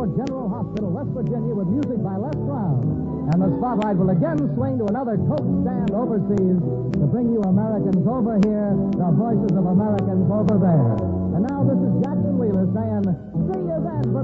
War General Hospital, West Virginia, with music by Les Brown. And the spotlight will again swing to another Coke stand overseas to bring you Americans over here, the voices of Americans over there. And now this is Jackson Wheeler saying, see you then for